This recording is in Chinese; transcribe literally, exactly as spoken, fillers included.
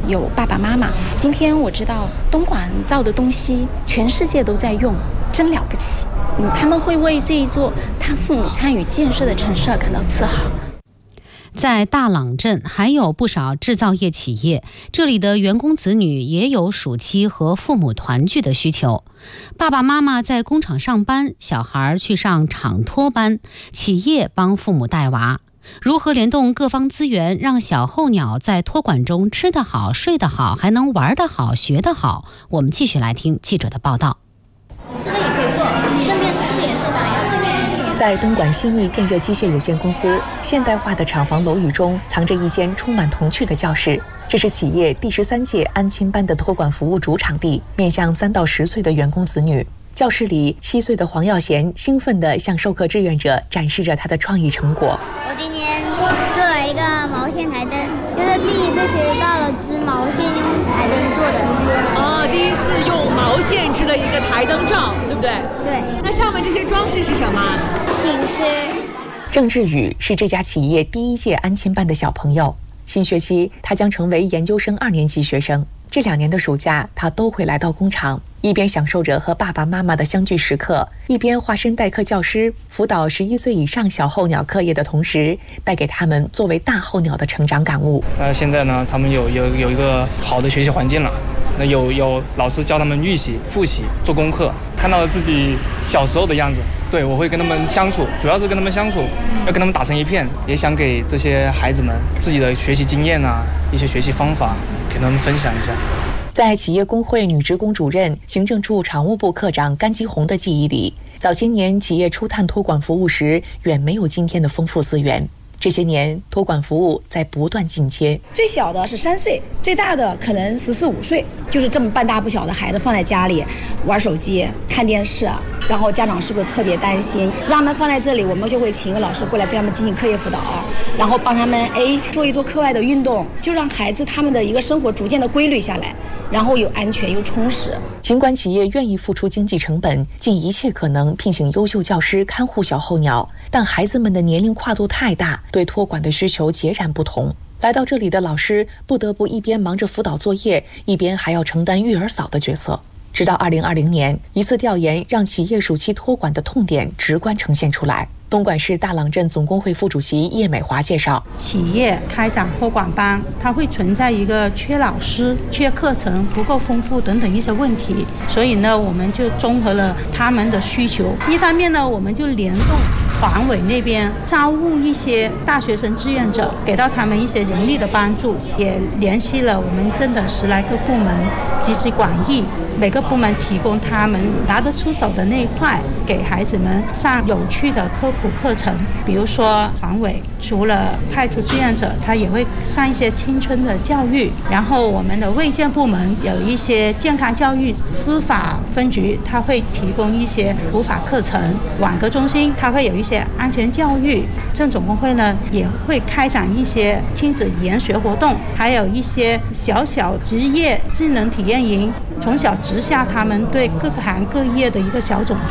有爸爸妈妈。今天我知道东莞造的东西全世界都在用，真了不起。嗯，他们会为这一座他父母参与建设的城市而感到自豪。 在大朗镇还有不少制造业企业，这里的员工子女也有暑期和父母团聚的需求。爸爸妈妈在工厂上班，小孩去上厂托班，企业帮父母带娃。如何联动各方资源，让小候鸟在托管中吃得好、睡得好，还能玩得好、学得好？我们继续来听记者的报道。 这个也可以做，正面是这个颜色的，正面是这个颜色的。 在东莞新义电热机械有限公司现代化的厂房楼宇中，藏着一间充满童趣的教室。这是企业第十三届安亲班的托管服务主场地，面向三到十岁的员工子女。教室里，七岁的黄耀贤兴奋地向授课志愿者展示着他的创意成果。 我今天做了一个毛线台灯，就是第一次学到了织毛线用台灯做的。 哦，第一次用毛线织了一个台灯罩，对不对？ 对。 那上面这些装饰是什么？ 寝室。 郑志宇是这家企业第一届安亲班的小朋友，新学期他将成为研究生二年级学生。这两年的暑假，他都会来到工厂，一边享受着和爸爸妈妈的相聚时刻，一边化身代课教师，辅导十一岁以上小候鸟课业的同时，带给他们作为大候鸟的成长感悟。 那现在呢，他们有有有一个好的学习环境了，那有有老师教他们预习、复习、做功课，看到了自己小时候的样子。对，我会跟他们相处，主要是跟他们相处，要跟他们打成一片，也想给这些孩子们自己的学习经验啊，一些学习方法给他们分享一下。 在企业工会女职工主任、行政处常务部科长甘基红的记忆里，早些年企业初探托管服务时，远没有今天的丰富资源。这些年，托管服务在不断进阶。 最小的是三岁，最大的可能十四五岁，就是这么半大不小的孩子放在家里玩手机、看电视，然后家长是不是特别担心？让他们放在这里，我们就会请一个老师过来对他们进行课业辅导，然后帮他们哎做一做课外的运动，就让孩子他们的一个生活逐渐的规律下来，然后又安全又充实。 尽管企业愿意付出经济成本，尽一切可能聘请优秀教师看护小候鸟，但孩子们的年龄跨度太大，对托管的需求截然不同。来到这里的老师不得不一边忙着辅导作业，一边还要承担育儿嫂的角色。直到二零二零年，一次调研让企业暑期托管的痛点直观呈现出来。东莞市大朗镇总工会副主席叶美华介绍， 企业开展托管班，它会存在一个缺老师、缺课程不够丰富等等一些问题，所以呢，我们就综合了他们的需求。一方面呢，我们就联动环委那边招募一些大学生志愿者，给到他们一些人力的帮助，也联系了我们镇的十来个部门，集思广益，每个部门提供他们拿得出手的那一块，给孩子们上有趣的科普课程。比如说环委除了派出志愿者，他也会上一些青春的教育，然后我们的卫健部门有一些健康教育，司法分局他会提供一些普法课程，网格中心他会有一些安全教育，镇总工会呢也会开展一些亲子研学活动，还有一些小小职业智能体验营，从小植下他们对各个行各业的一个小种子。